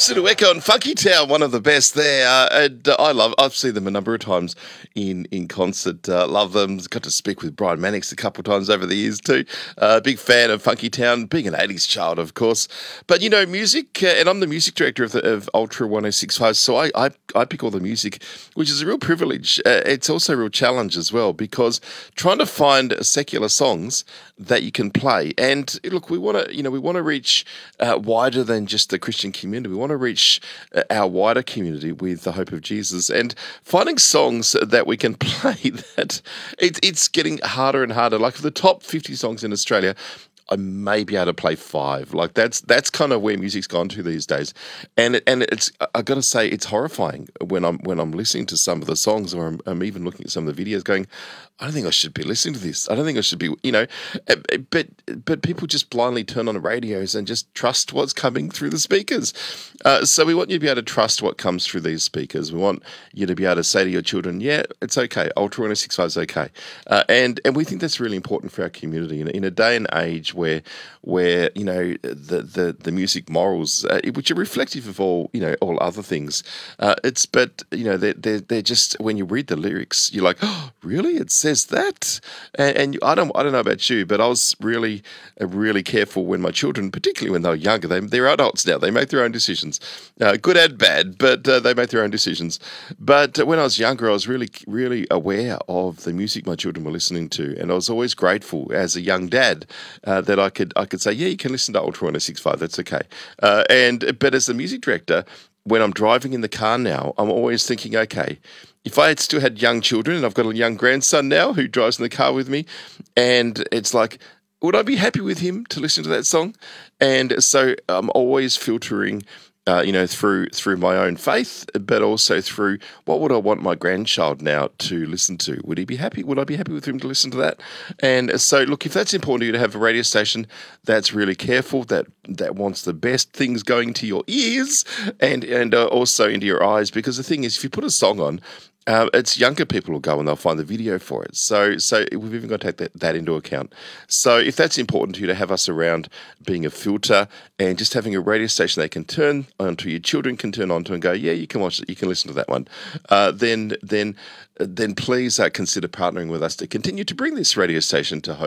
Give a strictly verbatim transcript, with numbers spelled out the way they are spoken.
Sudoeco and Funky Town, one of the best there. Uh, and uh, I love, I've seen them a number of times in, in concert. Uh, love them. Got to speak with Brian Mannix a couple of times over the years too. Uh, big fan of Funky Town, being an eighties child, of course. But, you know, music, uh, and I'm the music director of, the, of Ultra one oh six point five, so I, I, I pick all the music, which is a real privilege. Uh, it's also a real challenge as well, because trying to find secular songs that you can play. And look, we want to, you know, we want to reach uh, wider than just the Christian community. We want to reach uh, our wider community with the hope of Jesus, and finding songs that we can play that it, it's getting harder and harder. Like for the top fifty songs in Australia, I may be able to play five. Like that's that's kind of where music's gone to these days, and it, and it's I got to say it's horrifying when I'm when I'm listening to some of the songs, or I'm, I'm even looking at some of the videos, going, I don't think I should be listening to this. I don't think I should be, you know, but but people just blindly turn on the radios and just trust what's coming through the speakers. Uh, so we want you to be able to trust what comes through these speakers. We want you to be able to say to your children, yeah, it's okay. Ultra one oh six point five is okay, uh, and and we think that's really important for our community in, in a day and age where where you know the the, the music morals, uh, which are reflective of all you know all other things. Uh, it's but you know they're, they're they're just, when you read the lyrics, you're like, oh, really? It says that? And, and I don't I don't know about you, but I was really uh, really careful when my children, particularly when they were younger, they they're adults now. They make their own decisions, uh, good and bad, but uh, they make their own decisions. But uh, when I was younger, I was really really aware of the music my children were listening to, and I was always grateful as a young dad uh, that I could I could say, yeah, you can listen to Ultra one oh six point five, that's okay. Uh, and but as the music director, when I'm driving in the car now, I'm always thinking, okay, if I had still had young children, and I've got a young grandson now who drives in the car with me, and it's like, would I be happy with him to listen to that song? And so I'm always filtering, uh, you know, through through my own faith, but also through what would I want my grandchild now to listen to? Would he be happy? Would I be happy with him to listen to that? And so, look, if that's important to you to have a radio station that's really careful, that that wants the best things going to your ears and and uh, also into your eyes, because the thing is, if you put a song on, Uh, it's younger people will go and they'll find the video for it. So so we've even got to take that, that into account. So if that's important to you, to have us around being a filter and just having a radio station they can turn onto, your children can turn onto and go, yeah, you can watch it, you can listen to that one, uh, then then then please uh, consider partnering with us to continue to bring this radio station to home.